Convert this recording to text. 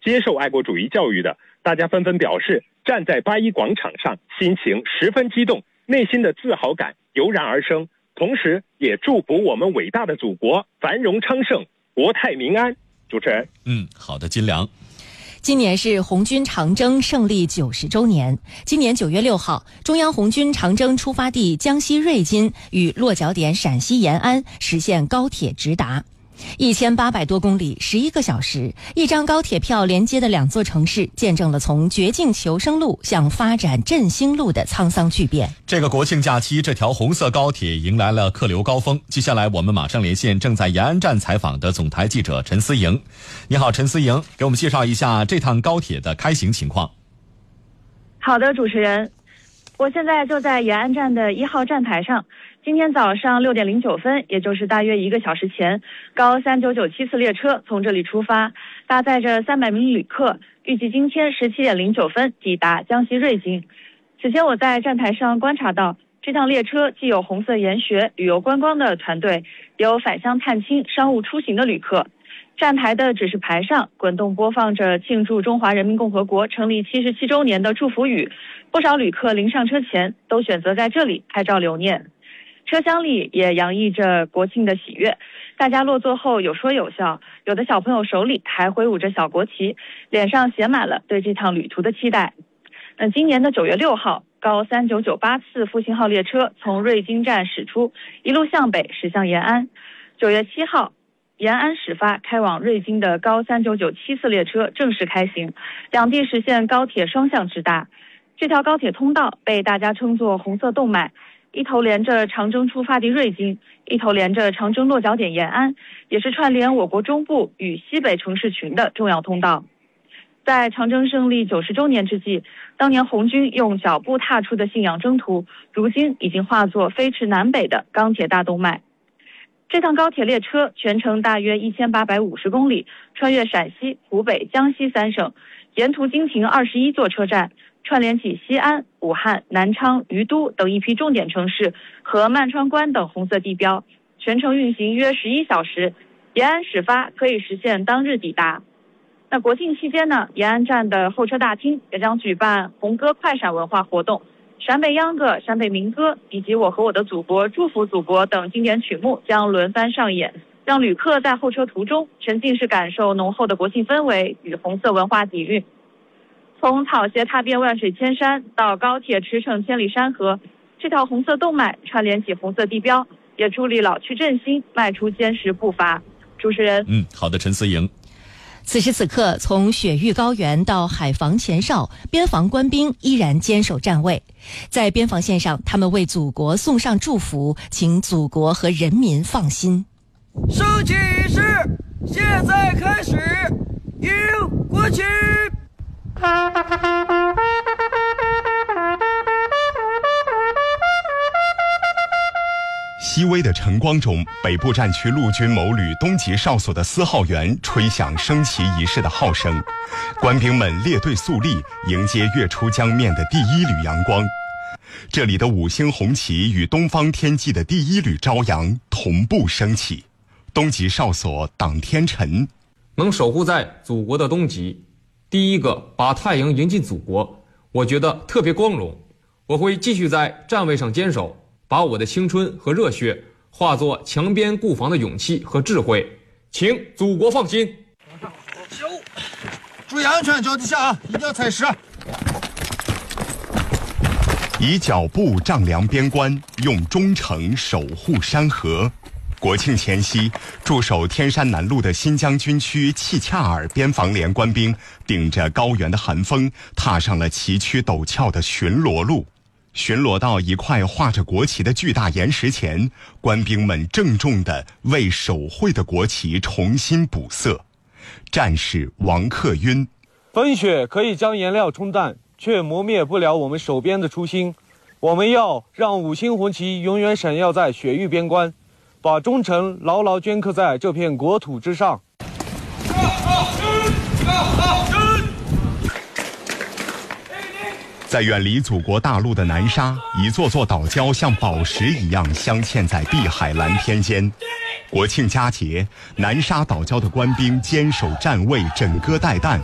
接受爱国主义教育的，大家纷纷表示站在八一广场上，心情十分激动，内心的自豪感油然而生，同时也祝福我们伟大的祖国繁荣昌盛，国泰民安。主持人， 好的，金良。 今年是红军长征胜利90周年。今年9月6号，中央红军长征出发地江西瑞金与落脚点陕西延安实现高铁直达。1800多公里，11个小时，一张高铁票连接的2座城市，见证了从绝境求生路向发展振兴路的沧桑巨变。 这个国庆假期，这条红色高铁迎来了客流高峰。接下来我们马上连线正在延安站采访的总台记者陈思莹。你好，陈思莹，给我们介绍一下这趟高铁的开行情况。 好的，主持人，我现在就在延安站的1号站台上。今天早上6点09分，也就是大约1个小时前，高3997次列车从这里出发，搭载着300名旅客，预计今天17点09分抵达江西瑞金。此前我在站台上观察到，这趟列车既有红色研学、旅游观光的团队，也有返乡探亲、商务出行的旅客。站台的指示牌上滚动播放着庆祝中华人民共和国成立77周年的祝福语，不少旅客临上车前都选择在这里拍照留念。车厢里也洋溢着国庆的喜悦，大家落座后有说有笑，有的小朋友手里还挥舞着小国旗，脸上写满了对这趟旅途的期待。今年的9月6号，高3998次复兴号列车从瑞金站驶出，一路向北驶向延安。9月7号，延安始发开往瑞金的高3997次列车正式开行，两地实现高铁双向直达。这条高铁通道被大家称作红色动脉，一头连着长征出发地瑞金，一头连着长征落脚点延安，也是串联我国中部与西北城市群的重要通道。在长征胜利90周年之际，当年红军用脚步踏出的信仰征途，如今已经化作飞驰南北的钢铁大动脉。这趟高铁列车全程大约1850公里，穿越陕西、湖北、江西3省，沿途经停21座车站，串联起西安、武汉、南昌、于都等一批重点城市和曼川关等红色地标，全程运行约11小时，延安始发可以实现当日抵达。那国庆期间呢，延安站的候车大厅也将举办红歌快闪文化活动，陕北秧歌、陕北民歌以及我和我的祖国、祝福祖国等经典曲目将轮番上演，让旅客在候车途中沉浸式感受浓厚的国庆氛围与红色文化底蕴。从草鞋踏遍万水千山到高铁驰骋千里山河，这条红色动脉串联起红色地标，也助力老区振兴迈出坚实步伐。主持人， 好的，陈思莹。 此时此刻，从雪域高原到海防前哨，边防官兵依然坚守站位。在边防线上，他们为祖国送上祝福，请祖国和人民放心。 升旗仪式现在开始，迎国旗。 熹微的晨光中，北部战区陆军某旅东级哨所的4号员吹响升旗仪式的号声，官兵们列队肃立，迎接跃出江面的第一缕阳光。这里的5星红旗与东方天际的第一缕朝阳同步升起。东级哨所党天辰， 能守护在祖国的东极，第一个把太阳迎进祖国，我觉得特别光荣。我会继续在站位上坚守，把我的青春和热血化作墙边固防的勇气和智慧，请祖国放心。 注意安全，脚底下啊，一定要踩实。 以脚步丈量边关，用忠诚守护山河。国庆前夕，驻守天山南路的新疆军区契恰尔边防连官兵顶着高原的寒风，踏上了崎岖陡峭的巡逻路。巡逻到一块画着国旗的巨大岩石前，官兵们郑重地为手绘的国旗重新补色。战士王克晕： 风雪可以将颜料冲淡，却磨灭不了我们手边的初心。我们要让5星红旗永远闪耀在雪域边关，把忠诚牢牢镌刻在这片国土之上。 在远离祖国大陆的南沙，一座座岛礁像宝石一样镶嵌在碧海蓝天间。国庆佳节，南沙岛礁的官兵坚守站位，枕戈待旦，